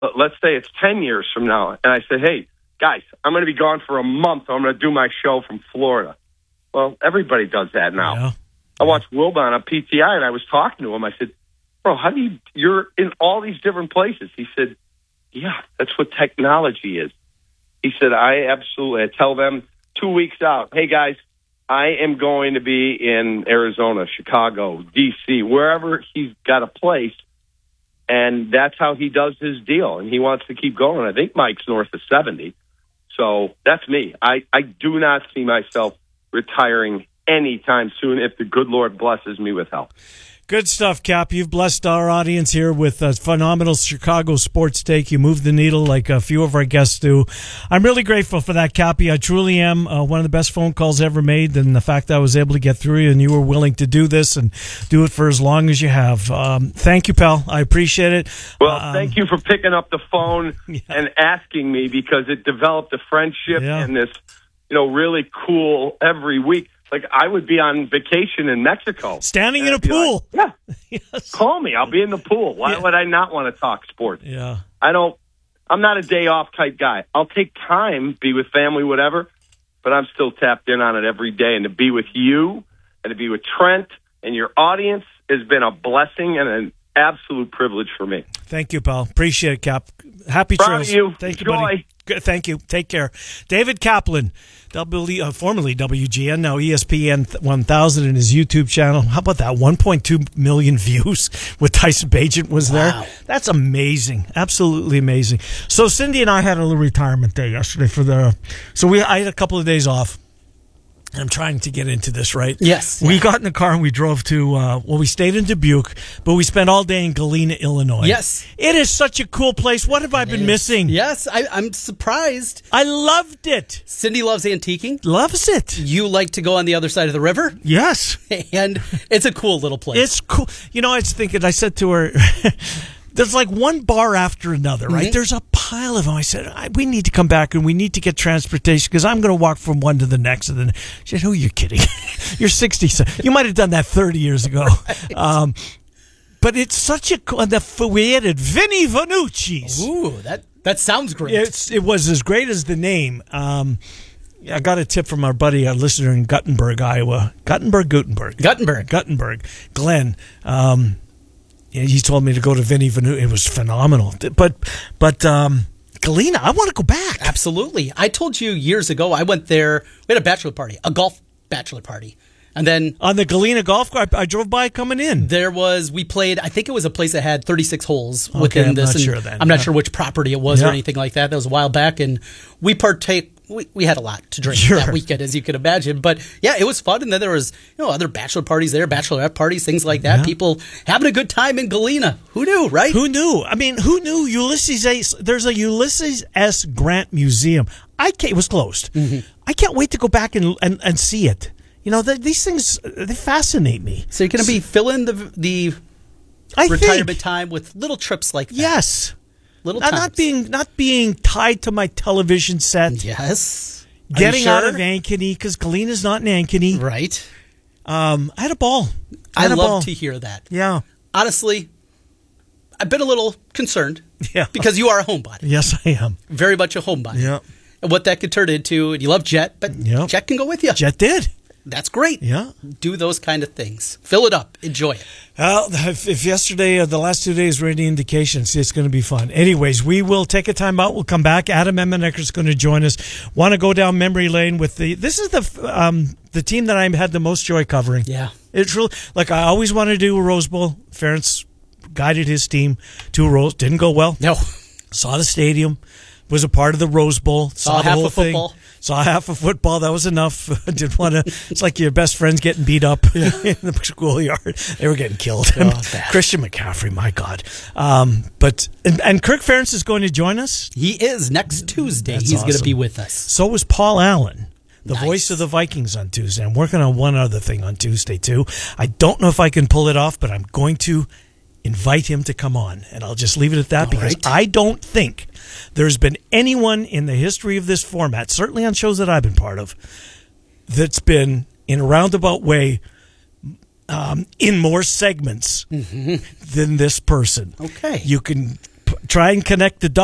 let's say it's 10 years from now, and I say, hey, guys, I'm going to be gone for a month. I'm going to do my show from Florida. Well, everybody does that now. Yeah. I watched Wilbon on PTI, and I was talking to him. I said, bro, you're in all these different places. He said, yeah, that's what technology is. He said, I tell them 2 weeks out, hey, guys, I am going to be in Arizona, Chicago, D.C., wherever he's got a place, and that's how he does his deal, and he wants to keep going. I think Mike's north of 70, so that's me. I do not see myself retiring anytime soon if the good Lord blesses me with health. Good stuff, Cap. You've blessed our audience here with a phenomenal Chicago sports take. You move the needle like a few of our guests do. I'm really grateful for that, Cappy. I truly am. One of the best phone calls ever made, and the fact that I was able to get through you and you were willing to do this and do it for as long as you have. Thank you, pal. I appreciate it. Well, thank you for picking up the phone and asking me, because it developed a friendship and this, really cool every week. Like, I would be on vacation in Mexico. Standing in a pool. Like, yes. Call me. I'll be in the pool. Why would I not want to talk sports? Yeah. I'm not a day off type guy. I'll take time, be with family, whatever, but I'm still tapped in on it every day. And to be with you and to be with Trent and your audience has been a blessing and an absolute privilege for me. Thank you, pal. Appreciate it, Cap. Happy Proud trails. of you. Thank Enjoy. you, buddy. Good. Thank you. Take care. David Kaplan, formerly WGN, now ESPN 1000 in his YouTube channel. How about that? 1.2 million views with Tyson Bagent was there. That's amazing. Absolutely amazing. So Cindy and I had a little retirement day yesterday I had a couple of days off. I'm trying to get into this, right? Yes. We got in the car and we drove to, we stayed in Dubuque, but we spent all day in Galena, Illinois. Yes. It is such a cool place. What have I been missing? Yes, I'm surprised. I loved it. Cindy loves antiquing. Loves it. You like to go on the other side of the river. Yes. And it's a cool little place. It's cool. I was thinking, I said to her, there's like one bar after another, right? Mm-hmm. There's a pile of them. I said, we need to come back and we need to get transportation because I'm going to walk from one to the next. And then she said, you're kidding. You're 60. So you might have done that 30 years ago. Right. But it's such a cool, we added Vinnie Vanucci's. Ooh, that sounds great. It was as great as the name. I got a tip from our listener in Guttenberg, Iowa. Guttenberg. Glenn. He told me to go to Vinnie Vanucci. It was phenomenal. But Galena, I want to go back. Absolutely. I told you years ago, I went there. We had a bachelor party, a golf bachelor party. And then on the Galena golf course, I drove by coming in. We played, I think it was a place that had 36 holes within this. I'm not sure then. I'm not sure which property it was or anything like that. That was a while back. And we we had a lot to drink that weekend, as you can imagine. But yeah, it was fun. And then there was, other bachelor parties there, bachelorette parties, things like that. Yeah. People having a good time in Galena. Who knew, right? Who knew? I mean, who knew there's a Ulysses S. Grant Museum. It was closed. Mm-hmm. I can't wait to go back and see it. These things, they fascinate me. So you're going to be filling the retirement time with little trips like that. Yes. Little times. Not being tied to my television set. Yes. Getting out of Ankeny because Galena's not in Ankeny. Right. I had a ball. I love to hear that. Yeah. Honestly, I've been a little concerned. Yeah. Because you are a homebody. Yes, I am. Very much a homebody. Yeah. And what that could turn into, and you love Jet, but Jet can go with you. Jet did. That's great. Yeah. Do those kind of things. Fill it up. Enjoy it. Well, if yesterday, the last 2 days were any indications, it's going to be fun. Anyways, we will take a time out. We'll come back. Adam Emmenecker is going to join us. Want to go down memory lane with this is the team that I had the most joy covering. Yeah. It's really, I always wanted to do a Rose Bowl. Ferentz guided his team to a Rose. Didn't go well. No. Saw the stadium. Was a part of the Rose Bowl. Saw half of football. Saw half of football. That was enough. Didn't want to. It's like your best friends getting beat up in the schoolyard. They were getting killed. Christian McCaffrey, my God. But Kirk Ferentz is going to join us. He is next Tuesday. He's awesome. Going to be with us. So was Paul Allen, the voice of the Vikings on Tuesday. I'm working on one other thing on Tuesday too. I don't know if I can pull it off, but I'm going to invite him to come on, and I'll just leave it at that because I don't think there's been anyone in the history of this format, certainly on shows that I've been part of, that's been in a roundabout way in more segments than this person. Okay. You can Try and connect the dots.